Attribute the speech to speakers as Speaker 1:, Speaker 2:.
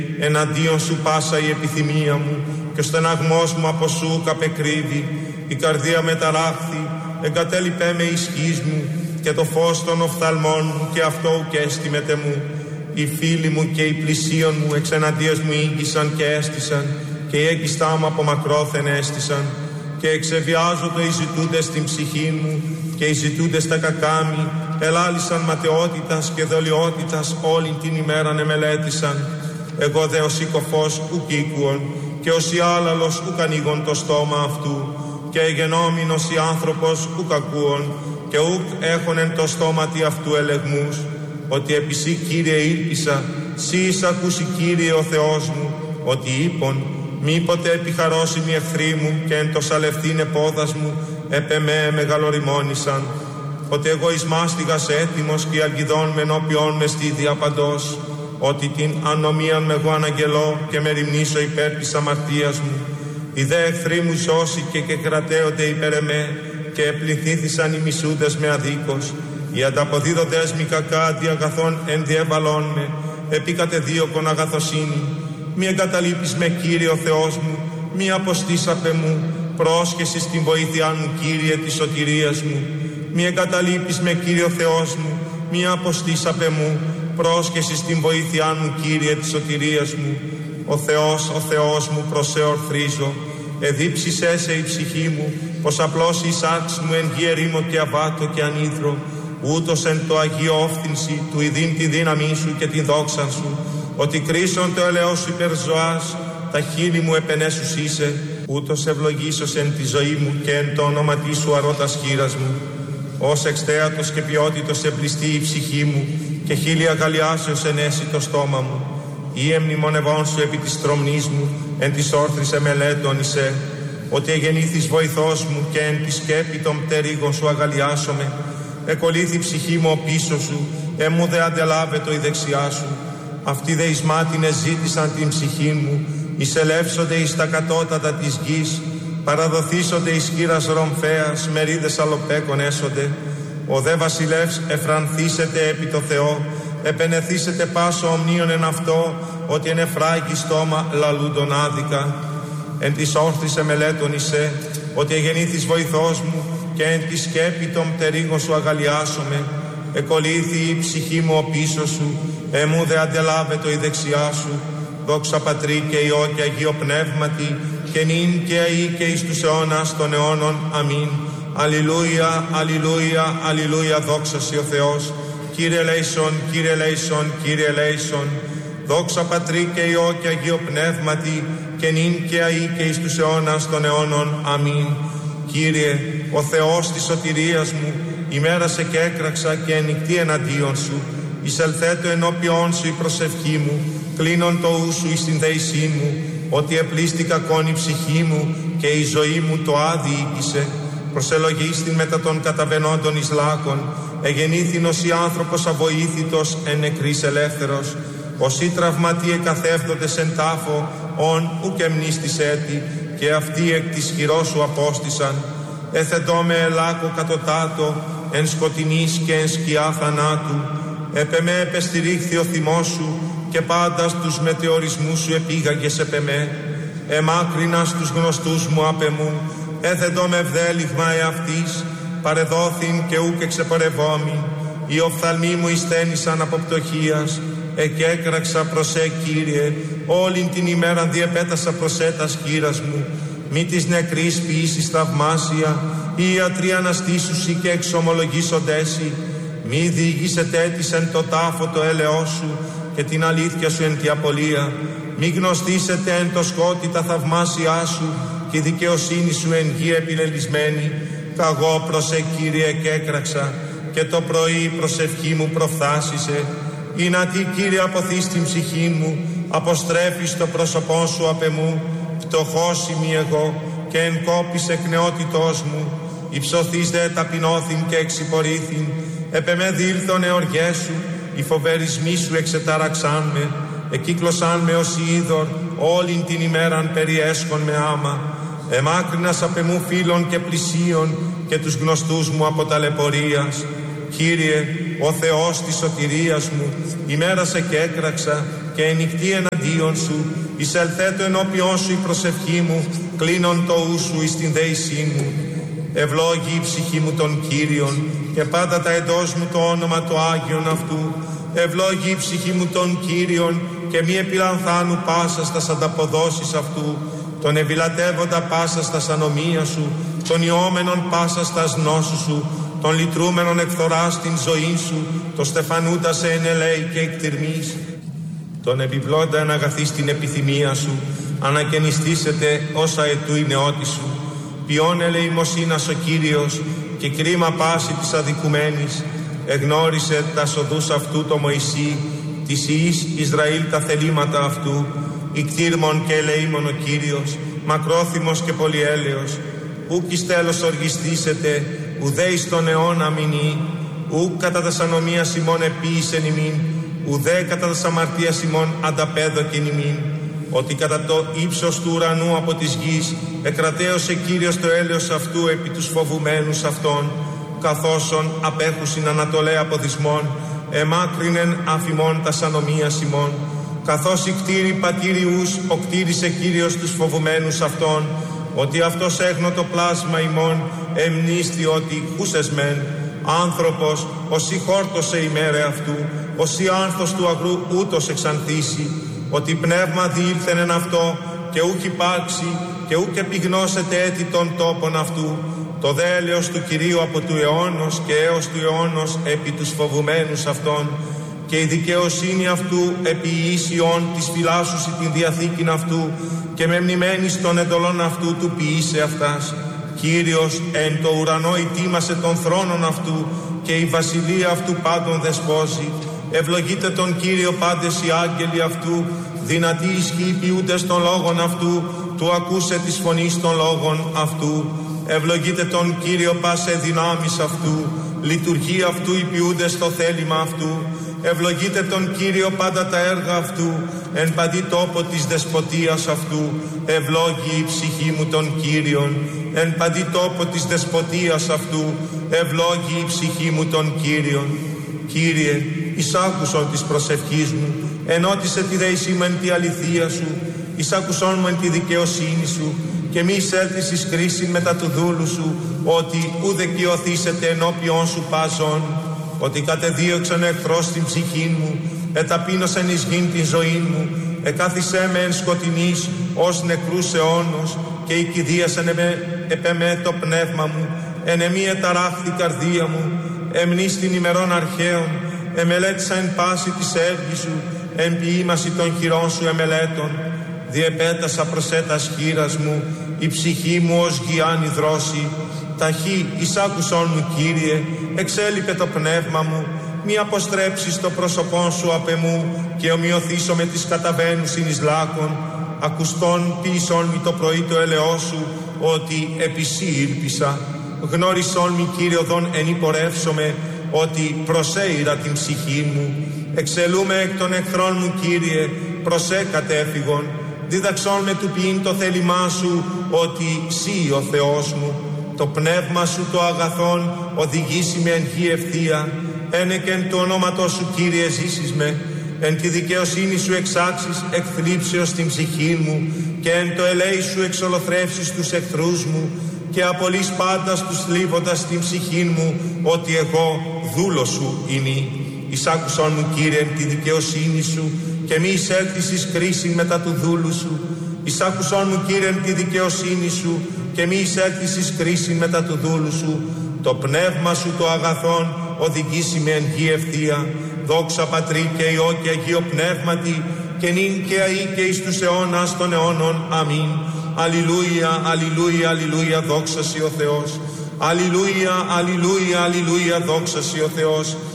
Speaker 1: εναντίον σου πάσα η επιθυμία μου και ο στεναγμός μου από σου καπεκρύβει. Η καρδία μεταράχθη, εγκατέλειπέ με ισχύς μου και το φως των οφθαλμών μου και αυτό ουκ έστιμετε μου. Οι φίλοι μου και οι πλησίον μου εξεναντίας μου ήγγισαν και έστησαν και οι έγκιστά μου από μακρόθεν έστησαν και εξεβιάζω το ειζητούντες στην ψυχή μου και οι ζητούντες τα κακάμι ελάλησαν ματαιότητας και δολιότητας όλη την ημέραν εμελέτησαν. Εγώ δε ως οικοφός ουκ οίκουον και ως η άλαλος ουκ ανοίγον το στόμα αυτού και εγενόμην η άνθρωπος ουκ ακούον και ουκ έχον εν το στόματι αυτού ελεγμούς, ότι επί σύ Κύριε ήλπισα, σύ εις ακούσει Κύριε ο Θεός μου, ότι είπον μήποτε επιχαρώσιμοι εχθροί μου και εν το σαλευθήν επόδας μου επ' εμέ μεγαλοριμόνησαν, ότι εγώ εις μάστιγας έτοιμος και αλγιδών με ενώπιον με στη διαπαντός, ότι την ανομίαν με εγώ αναγγελώ και με ρημνήσω υπέρ της αμαρτίας μου. Οι δε εχθροί μου σώσει και κρατέονται υπέρ εμέ και επληθήθησαν οι μισούντες με αδίκως. Οι ανταποδίδοντες μη κακά αντί αγαθών ενδιέβαλόν με, επί κατεδίωκον αγαθοσύνη. Μη εγκαταλείπεις με Κύριε ο Θεός μου, μη αποστήσαπε μου, πρόσχεση στην βοήθειά μου Κύριε της σωτηρίας μου. Μη εγκαταλείπεις με Κύριε ο Θεός μου, μη αποστήσαπε μου, πρόσχεση στην βοήθειά μου Κύριε της σωτηρίας μου. Ο Θεός μου προς σε ορθρίζω, εδίψησέ σε η ψυχή μου, πως απλώς η σάρξ μου εν γη ερήμο και αβάτο και ανήθρο, ούτως εν το Αγίο όφθυνση του ειδήν τη δύναμή σου και την δόξα σου, ότι κρίσον το ελαιός σου υπερ ζωάς, τα χείλη μου επενέσους είσαι, ούτως ευλογήσος εν τη ζωή μου και εν το όνοματί σου αρώτας χείρας μου. Ως εξτέατος και ποιότητος εμπλιστεί η ψυχή μου και χείλη αγαλιάσεως ενέσει το στόμα μου. Ή εμνημονευών σου επί της τρομνής μου, εν της όρθρης εμελέτων εισέ, ότι εγεννήθης βοηθός μου και εν τη σκέπη των πτερίγων σου αγαλιάσομαι. Εκολύθη η ψυχή μου ο πίσω σου, εμού δε αντελάβετο η δεξιά σου. Αυτοί δε εις μάτινες ζήτησαν την ψυχή μου, εισελεύσονται εις τα κατώτατα της γης, παραδοθήσονται εις χείρας ρομφέας, μερίδες αλοπέκων έσονται. Ο δε βασιλεύς εφρανθήσεται επί το Θεό, επενεθήσετε πάσο ομνίων εν αυτό, ότι εν εφράγει στόμα λαλούντον άδικα. Εν της όρθρης εμελέτων εισέ, ότι εγεννήθης βοηθός μου και εν τη σκέπη των πτερίγων σου αγαλιάσομαι. Εκολύθη η ψυχή μου ο πίσω σου, εμού δε αντελάβετο η δεξιά σου. Δόξα Πατρί και Υιό και Αγίο Πνεύματι, και νυν και αεί και εις τους αιώνας των αιώνων. Αμήν. Αλληλούια, αλληλούια, αλληλούια, δόξα σοι ο Θεός. Κύριε ελέησον, Κύριε ελέησον, Κύριε ελέησον. Δόξα Πατρί και Υιό και Αγίο Πνεύματι, και νυν και αεί και εις τους αιώνας των αιώνων. Αμήν. Κύριε, ο Θεός της σωτηρίας μου, ημέρασε και έκραξα και ενικτή εναντίον σου. Εισελθέτω ενώπιόν σου η προσευχή μου, κλείνον το ου σου εις την δέησή μου, ότι επλήστη κακόν η ψυχή μου και η ζωή μου το άδει ήκησε. Προσελογίστην μετά των καταβαινόντων εις λάκων, εγεννήθηνος η άνθρωπος αβοήθητος εν νεκρής ελεύθερος. Όσοι τραυματίε καθεύδοντες εν τάφο, ον ουκ εμνίστης έτη, και αυτοί εκ της χειρός σου απόστησαν. Εθεντώ με ελάκο κατωτάτο, εν σκοτεινής και εν σκιά θανάτου. Επ' εμέ επεστηρίχθη ο θυμός σου, και πάντα στους μετεωρισμούς σου επήγαγες επ' εμέ. Εμάκρινα στους γνωστούς μου απ' εμού, έθεντο με ευδέλιγμα εαυτής, παρεδόθην και ούκ εξεπορευόμην. Οι οφθαλμοί μου εισθένησαν από πτωχίας, εκέκραξα προς Κύριε, όλην την ημέραν διεπέτασα προς τας χείρας μου. Μη της νεκρής ποιήσεις θαυμάσια, οι ιατροί αναστήσουσι και εξομολογήσοντέσι. Μη διηγήσετε της εν το τάφο το έλεος σου και την αλήθεια σου εν τη απολία. Μη γνωστήσετε εν το σκότι τα θαυμάσια σου και η δικαιοσύνη σου εν γη επιλελισμένη. Καγώ προς Κύριε εκέκραξα και το πρωί προσευχή μου προφθάσισε. Ή να τι Κύριε αποθείς την ψυχή μου, αποστρέφεις το πρόσωπό σου απ' εμού. Φτωχός είμαι εγώ και εν κόπης εκ νεότητός μου. Υψωθείς δε ταπεινώθην και εξυπορήθην. Επ' εμέ δήλθον εωργές σου, οι φοβερισμοί σου εξετάραξάν με. Εκύκλωσάν με ως είδωρ, όλην την ημέραν περιέσχον με άμα. Εμάκρυνας απ' εμού φίλων και πλησίων και τους γνωστούς μου από ταλαιπωρίας. Κύριε, ο Θεός της σωτηρίας μου, ημέρασε και έκραξα και ενικτή εναντίον εναντίον σου, εισελθέτω ενώπιον σου η προσευχή μου, κλείνον το ου σου εις την δέησή μου. Ευλόγη η ψυχή μου τον Κύριον, και πάντα τα εντός μου το όνομα το Άγιον αυτού. Ευλόγη η ψυχή μου τον Κύριον, και μη επιλανθάνου πάσα στας ανταποδόσεις αυτού. Τον ευηλατεύοντα πάσα στας ανομία σου, τον ιόμενον πάσα στας γνώσου σου, τον λυτρούμενον εκθορά στην ζωή σου, το στεφανούντα σε ενελέη και εκτιρμής. Τον επιβλώντα εν αγαθή στην επιθυμία σου, ανακαινιστήσετε όσα ετού η νεότη σου. Ποιόν ελεημοσύνας ο Κύριος, και κρίμα πάση της αδικουμένης. Εγνώρισε τα σοδούς αυτού το Μωυσή, της ιής Ισραήλ τα θελήματα αυτού. Ικτήρμον και ελεήμον ο Κύριος, μακρόθυμος και πολυέλεος. Ούκ εις τέλος οργιστήσετε, ουδέ εις τον αιώνα μηνύ. Ούκ κατά τας ανομίας ημών επίησεν ημίν, ουδέ κατά τας αμαρτίας ημών ανταπέδοκεν ημίν. Ότι κατά το ύψος του ουρανού από της γης εκρατέωσε Κύριος το έλεος αυτού επί τους φοβουμένους αυτών, καθώσον απέχουσιν ανατολέ από δυσμών, εμάκρυνεν αφημών τας ανομίας ημών. Καθώς οι κτήροι πατήριους οκτήρισε Κύριος τους φοβουμένους αυτών, ότι αυτός έγνω το πλάσμα ημών, εμνίστη ότι χούσες μεν. Άνθρωπος, όσοι χόρτωσε ημέρε αυτού, όσοι άνθος του αγρού ούτως εξανθήσει, ότι πνεύμα διήλθεν εν αυτό, και ούκ υπάρξει, και ούκ επιγνώσετε έτη των τόπων αυτού. Το δε έλεος του Κυρίου από του αιώνος και έως του αιώνος επί τους φοβουμένους αυτών, και η δικαιοσύνη αυτού επί ίσιον της φυλάσσουσι την διαθήκην αυτού, και με μνημένης των εντολών αυτού του ποιήσε αυτάς. Κύριος εν το ουρανό ητήμασε των θρόνων αυτού, και η βασιλεία αυτού πάντων δεσπόζει. Ευλογείτε τον Κύριο πάντες οι άγγελοι αυτού, δυνατοί ισχύοι ποιούντες των λόγων αυτού, του ακούσε της φωνής των λόγων αυτού. Ευλογείτε τον Κύριο πάσε δυνάμεις αυτού, λειτουργεί αυτού οι ποιούντες το θέλημα αυτού. Ευλογείτε τον Κύριο πάντα τα έργα αυτού, εν παντή τόπο της δεσποτείας αυτού. Ευλόγη η ψυχή μου τον Κύριον, εν παντή τόπο της δεσποτείας αυτού. Ευλόγη η ψυχή μου τον Κύριον. Κύριε, εισάκουσον της προσευχής μου, ενώτισε τη δέησή μου εν τη αληθεία σου, εισάκουσον μου εν τη δικαιοσύνη σου, και μη εισέλθεις εις κρίση μετά του δούλου σου, ότι ουδε κοιοθήσετε ενώπιον σου πάζον. Ότι κατεδίωξαν εχθρός στην ψυχή μου, εταπείνωσαν εις γην την ζωή μου, εκάθισέ με εν σκοτεινής ως νεκρούς αιώνος, και οικηδίασαν επεμέ το πνεύμα μου, εν εμή εταράχθη καρδία μου, εμνείς την ημερών αρχαίων, εμελέτησα εν πάση της έργης σου, εν ποιήμαση των χειρών σου εμελέτων. Διεπέτασα προσέτας χείρας μου, η ψυχή μου ως γιάννη δρόση. Ταχύ εισάκουσον μου Κύριε, εξέλιπε το πνεύμα μου, μη αποστρέψεις το πρόσωπόν σου απ' εμού, και ομοιωθήσω με τις καταβαίνουσιν εις λάκων. Ακουστών ποιησόν μη το πρωί το έλεός σου, ότι επί σύ ήλπισα. Γνώρισόν μη Κύριε οδόν εν υπορεύσομαι, ότι προσέειρα την ψυχή μου. Εξελούμε εκ των εχθρών μου Κύριε, προσέ κατέφυγον. Δίδαξόν με του ποιήν το θέλημά σου, ότι σύ ο Θεός μου. Το πνεύμα σου το αγαθόν οδηγήσει με εν γη ευθεία. Ένεκεν του ονόματός σου Κύριε ζήσεις με. Εν τη δικαιοσύνη σου εξάξεις εκ θλίψεως την ψυχή μου, και εν το ελέη σου εξολοθρεύσεις τους εχθρούς μου, και απολύς πάντα τους θλίβοντας την ψυχή μου, ότι εγώ δούλος σου είναι. Εισάκουσον μου Κύριε εν τη δικαιοσύνη σου, και μη εισέλθεις εις κρίση μετά του δούλου σου. Εισάκουσον μου Κύριε εν τη δικαιοσύνη σου, και μη εισέλθεις εις κρίση μετά του δούλου σου. Το πνεύμα σου το αγαθόν οδηγήσει με εν γη ευθεία. Δόξα Πατρί και Υιό και Αγίο Πνεύματι, και νυν και αεί και εις τους αιώνας των αιώνων. Αμήν. Αλληλούια, αλληλούια, αλληλούια, δόξα σοι ο Θεός. Αλληλούια, αλληλούια, αλληλούια, δόξα σοι ο Θεός.